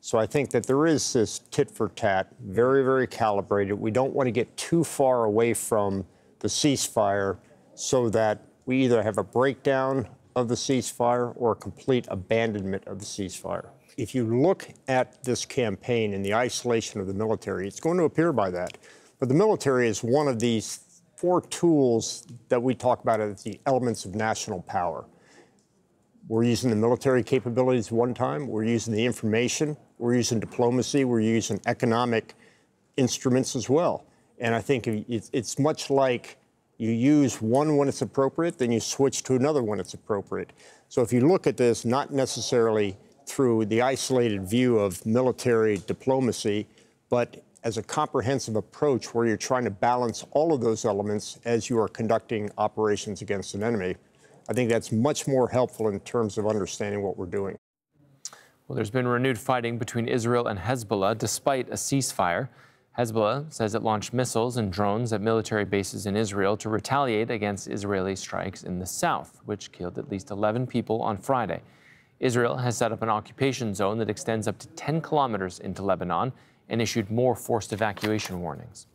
So I think that there is this tit for tat, very, very calibrated. We don't want to get too far away from the ceasefire so that we either have a breakdown of the ceasefire or a complete abandonment of the ceasefire. If you look at this campaign and the isolation of the military, it's going to appear by that. But the military is one of these 4 tools that we talk about as the elements of national power. We're using the military capabilities one time, we're using the information, we're using diplomacy, we're using economic instruments as well. And I think it's much like you use one when it's appropriate, then you switch to another when it's appropriate. So if you look at this, not necessarily through the isolated view of military diplomacy, but as a comprehensive approach where you're trying to balance all of those elements as you are conducting operations against an enemy, I think that's much more helpful in terms of understanding what we're doing. Well, there's been renewed fighting between Israel and Hezbollah despite a ceasefire. Hezbollah says it launched missiles and drones at military bases in Israel to retaliate against Israeli strikes in the south, which killed at least 11 people on Friday. Israel has set up an occupation zone that extends up to 10 kilometers into Lebanon and issued more forced evacuation warnings.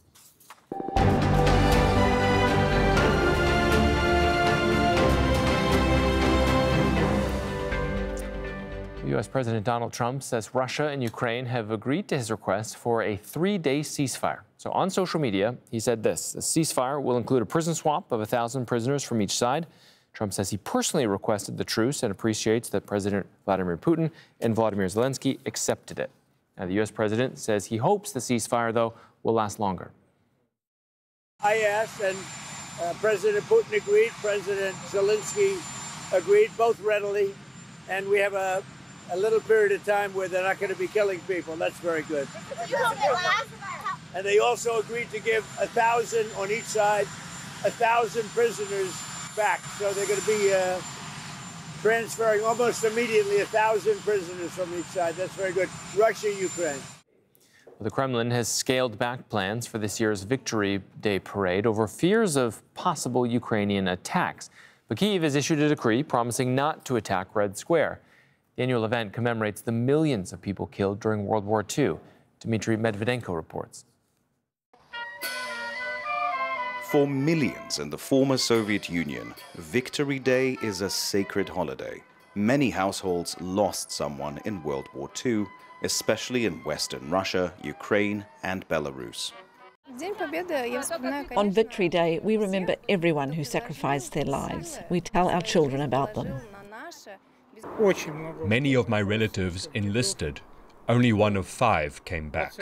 U.S. President Donald Trump says Russia and Ukraine have agreed to his request for a 3-day ceasefire. So on social media, he said this: the ceasefire will include a prison swap of 1,000 prisoners from each side. Trump says he personally requested the truce and appreciates that President Vladimir Putin and Volodymyr Zelensky accepted it. Now, the U.S. president says he hopes the ceasefire, though, will last longer. I asked, and President Putin agreed, President Zelensky agreed, both readily, and we have a little period of time where they're not going to be killing people. That's very good. And they also agreed to give 1,000 on each side, 1,000 prisoners back. So they're going to be transferring almost immediately 1,000 prisoners from each side. That's very good. Russia, Ukraine. Well, the Kremlin has scaled back plans for this year's Victory Day parade over fears of possible Ukrainian attacks. But Kyiv has issued a decree promising not to attack Red Square. The annual event commemorates the millions of people killed during World War II. Dmitry Medvedenko reports. For millions in the former Soviet Union, Victory Day is a sacred holiday. Many households lost someone in World War II, especially in Western Russia, Ukraine, and Belarus. On Victory Day, we remember everyone who sacrificed their lives. We tell our children about them. Many of my relatives enlisted. Only 1 of 5 came back.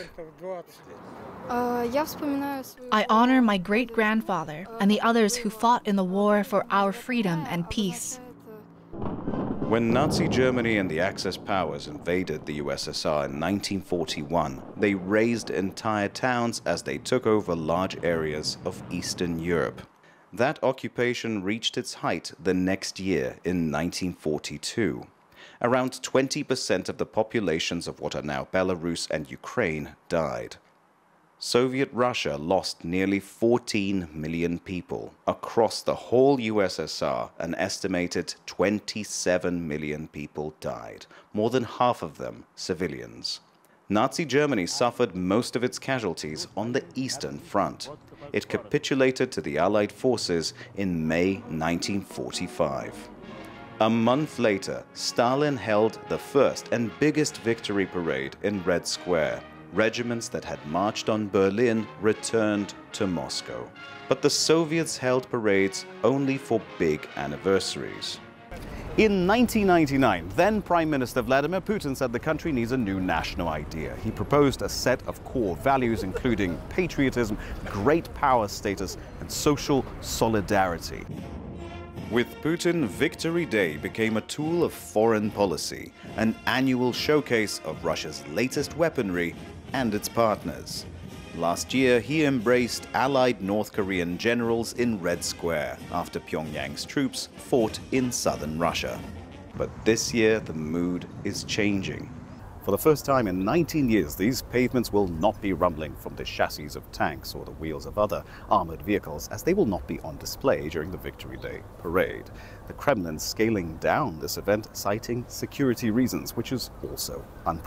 I honor my great-grandfather and the others who fought in the war for our freedom and peace. When Nazi Germany and the Axis powers invaded the USSR in 1941, they razed entire towns as they took over large areas of Eastern Europe. That occupation reached its height the next year in 1942. Around 20% of the populations of what are now Belarus and Ukraine died. Soviet Russia lost nearly 14 million people. Across the whole USSR, an estimated 27 million people died, more than half of them civilians. Nazi Germany suffered most of its casualties on the Eastern Front. It capitulated to the Allied forces in May 1945. A month later, Stalin held the first and biggest victory parade in Red Square. Regiments that had marched on Berlin returned to Moscow. But the Soviets held parades only for big anniversaries. In 1999, then Prime Minister Vladimir Putin said the country needs a new national idea. He proposed a set of core values, including patriotism, great power status, and social solidarity. With Putin, Victory Day became a tool of foreign policy, an annual showcase of Russia's latest weaponry and its partners. Last year, he embraced allied North Korean generals in Red Square after Pyongyang's troops fought in southern Russia. But this year, the mood is changing. For the first time in 19 years, these pavements will not be rumbling from the chassis of tanks or the wheels of other armored vehicles, as they will not be on display during the Victory Day parade. The Kremlin scaling down this event, citing security reasons, which is also unprecedented.